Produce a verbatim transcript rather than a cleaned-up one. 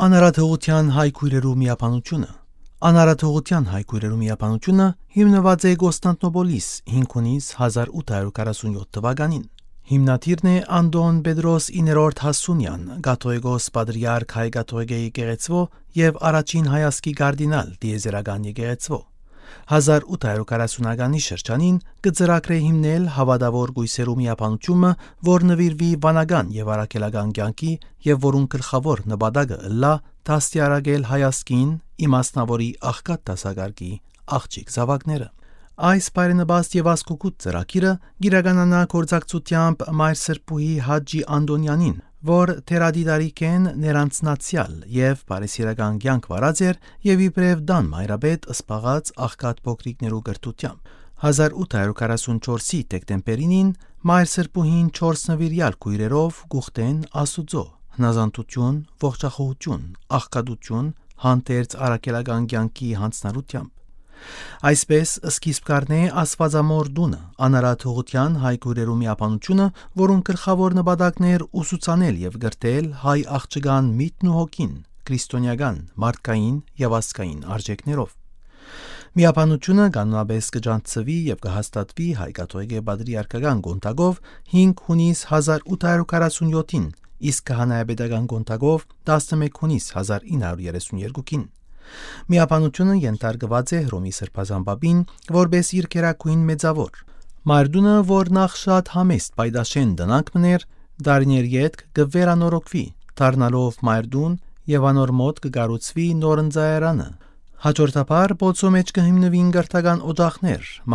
Անարաթողության հայ քույրերու միապանությունը Անարաթողության հայ քույրերու միապանությունը հիմնված է Կոստանդնոպոլիս հինգունից հազար ութ հարյուր քառասունյոթ թվականին։ Հիմնադիրն է Անդոն Պետրոս իններորդ Հասունյան, Կաթողիկոս Պատրիարք հայ կաթողիկեի եկեղեցվո եւ առաջին հայասկի կարդինալ դիեզերական եկեղեցվո։ հազար ութ հարյուր քառասունականի շրջանին կծրակրե հիմնել հավատավոր գույսերու միապանությունը, որ նվիրվի վանական եւ առաքելական կյանքի եւ որուն գլխավոր նպատակը ըլլա դաստիարակել հայասկին իմաստնավորի աղքատ դասակարգի աղջիկ զավակները։ Այս բարենպաստ եւ ասկուկուտ ծրագիրը գիրականանա կորձակցությամբ Մայր Սրբուհի Հաջի Անդոնյանին, որ թերադիդարիքեն ներանցնացյալ եւ բարեսիրական կյանք վարած էր եւ իբրև դան մայրաբեդ սպաղած աղքատ փոքրիկներու կրթությամբ։ հազար ութ հարյուր քառասունչորսի դեկտեմբերին Մայր Սրբուհին չորս նվիրյալ քույրերով գուխտեն Աստուծո հնազանդություն, ողջախոհություն, աղքատություն, հանդերձ առաքելական կյանքի հանձնարարությամբ։ Այսպես սկիզբ կառնե Աստվածամոր դունը անարաթողության հայ քույրերու միապանությունը, որուն գլխավոր նպատակն էր ուսուցանել եւ գրտել հայ աղջկան միտն ու հոգին քրիստոնեական, մարդկային եւ ազգային արժեքներով։ Միապանությունը կանոնապես կջանցվի եւ կհաստատվի հայ կաթողիկե պատրիարքական կոնտագով հինգ հունիս հազար ութ հարյուր քառասունյոթին, իսկ քահանայապետական կոնտագով տասնմեկ հունիս հազար ինը հարյուր երեսունյոթին։ Միապանությունը ենթարկված է Հռոմի Սրբազան Պապին որպես իր քերակույն մեծավոր։ Մայրդունը, որ նախ շատ համեստ պայդաշեն դնանք մներ, դարիներ յետք կվերանորոգվի, դառնալով մայրդուն եւ անոր մոտ կկառուցվի նոր ընծայարանը։ Հաջորդաբար բոցո մեջ կհիմնվին գրթական օջախներ,